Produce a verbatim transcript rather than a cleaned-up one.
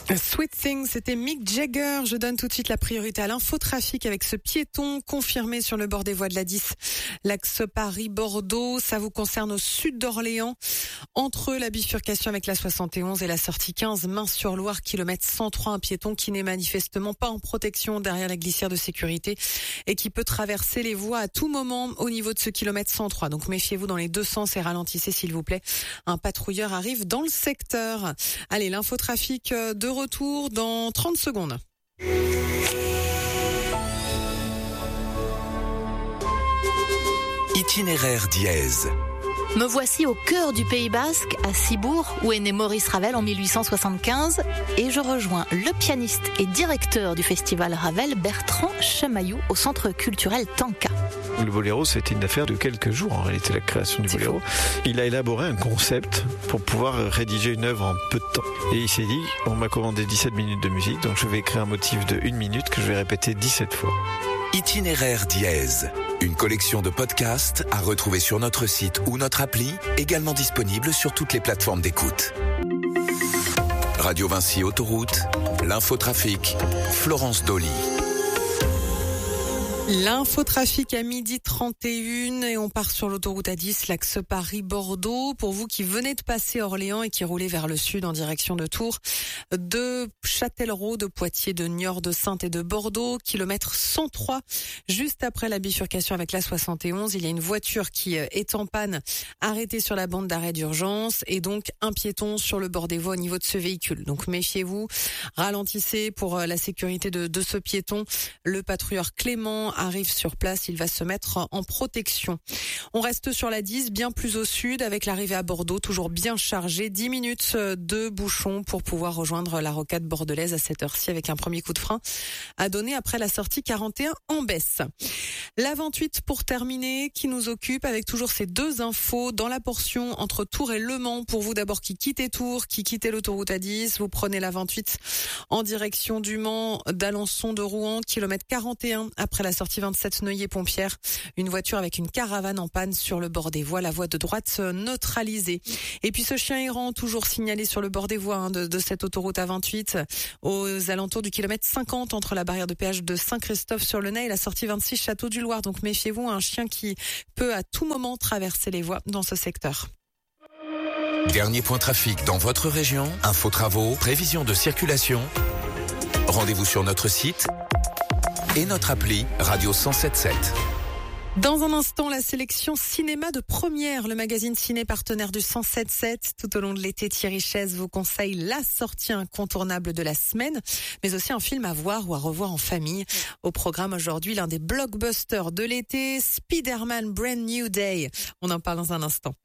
Sweet Thing, c'était Mick Jagger. Je donne tout de suite la priorité à l'infotrafic avec ce piéton confirmé sur le bord des voies de la dix. L'axe Paris-Bordeaux, ça vous concerne au sud d'Orléans, entre la bifurcation avec la soixante et onze et la sortie quinze, Main-sur-Loire, kilomètre cent trois, un piéton qui n'est manifestement pas en protection derrière la glissière de sécurité et qui peut traverser les voies à tout moment au niveau de ce kilomètre cent trois. Donc méfiez-vous dans les deux sens et ralentissez s'il vous plaît. Un patrouilleur arrive dans le secteur. Allez, l'infotrafic de retour dans trente secondes. Itinéraire dièse. Me voici au cœur du Pays Basque, à Cibourg, où est né Maurice Ravel en mille huit cent soixante-quinze, et je rejoins le pianiste et directeur du festival Ravel, Bertrand Chamaillou, au centre culturel Tanka. Le boléro, c'était une affaire de quelques jours, en réalité, la création du C'est boléro. fou. Il a élaboré un concept pour pouvoir rédiger une œuvre en peu de temps. Et il s'est dit, on m'a commandé dix-sept minutes de musique, donc je vais écrire un motif de une minute que je vais répéter dix-sept fois. Itinéraire dièse. Une collection de podcasts à retrouver sur notre site ou notre appli, également disponible sur toutes les plateformes d'écoute. Radio Vinci Autoroute, l'infotrafic, Florence Dolly. L'infotrafic à midi trente et une et on part sur l'autoroute A dix, l'axe Paris-Bordeaux. Pour vous qui venez de passer Orléans et qui roulez vers le sud en direction de Tours, de Châtellerault, de Poitiers, de Niort, de Saintes et de Bordeaux, kilomètre cent trois, juste après la bifurcation avec la soixante et onze. Il y a une voiture qui est en panne, arrêtée sur la bande d'arrêt d'urgence et donc un piéton sur le bord des voies au niveau de ce véhicule. Donc méfiez-vous, ralentissez pour la sécurité de, de ce piéton. Le patrouilleur Clément arrive sur place, il va se mettre en protection. On reste sur la dix, bien plus au sud, avec l'arrivée à Bordeaux, toujours bien chargé. dix minutes de bouchon pour pouvoir rejoindre la rocade bordelaise à cette heure-ci avec un premier coup de frein à donner après la sortie quarante et un en baisse. La vingt-huit pour terminer, qui nous occupe avec toujours ces deux infos dans la portion entre Tours et Le Mans. Pour vous d'abord qui quittez Tours, qui quittez l'autoroute A dix, vous prenez la vingt-huit en direction du Mans, d'Alençon, de Rouen, kilomètre quarante et un après la sortie vingt-sept Neuilly-Pompière. Une voiture avec une caravane en panne sur le bord des voies, la voie de droite neutralisée. Et puis ce chien errant toujours signalé sur le bord des voies hein, de, de cette autoroute A vingt-huit aux alentours du kilomètre cinquante entre la barrière de péage de Saint-Christophe-sur-le-Nez et la sortie vingt-six Château-du-Loir. Donc méfiez-vous, un chien qui peut à tout moment traverser les voies dans ce secteur. Dernier point trafic dans votre région, info travaux, prévision de circulation. Rendez-vous sur notre site et notre appli Radio cent sept sept. Dans un instant, la sélection cinéma de Première, le magazine ciné partenaire du cent sept sept. Tout au long de l'été, Thierry Chaise vous conseille la sortie incontournable de la semaine, mais aussi un film à voir ou à revoir en famille. Au programme aujourd'hui, l'un des blockbusters de l'été, Spider-Man Brand New Day. On en parle dans un instant.